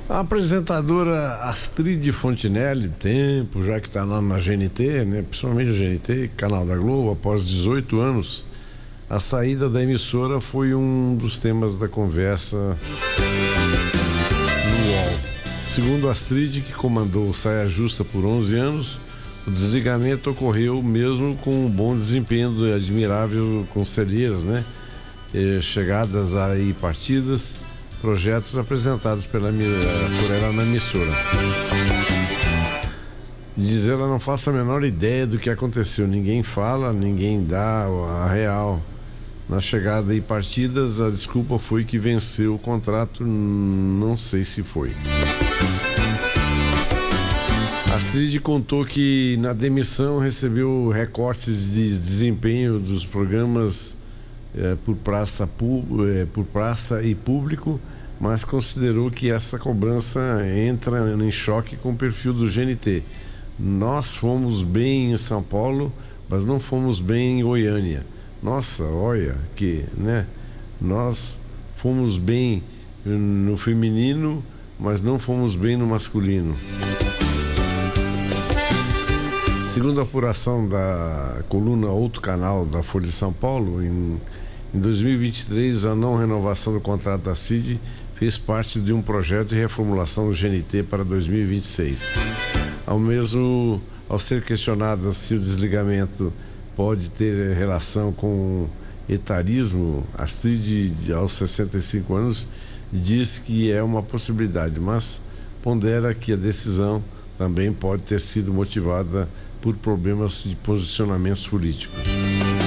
A apresentadora Astrid Fontinelli, tempo já que está lá na GNT, né? Principalmente o GNT, canal da Globo, após 18 anos, a saída da emissora foi um dos temas da conversa no UOL. Segundo Astrid, que comandou Saia Justa por 11 anos, o desligamento ocorreu mesmo com um bom desempenho de admirável conselheiras, né? Chegadas aí partidas, projetos apresentados por ela na emissora. Diz ela, não faço a menor ideia do que aconteceu, ninguém fala, ninguém dá a real. Na chegada e partidas, a desculpa foi que venceu o contrato, não sei se foi. Astrid contou que na demissão recebeu recortes de desempenho dos programas por praça e público, mas considerou que essa cobrança entra em choque com o perfil do GNT. Nós fomos bem em São Paulo, mas não fomos bem em Goiânia. Nossa, olha que, né? Nós fomos bem no feminino, mas não fomos bem no masculino. Segundo a apuração da coluna Outro Canal da Folha de São Paulo, em 2023, a não renovação do contrato da CID fez parte de um projeto de reformulação do GNT para 2026. Ao ser questionada se o desligamento pode ter relação com etarismo, Astrid, aos 65 anos, diz que é uma possibilidade, mas pondera que a decisão também pode ter sido motivada por problemas de posicionamentos políticos.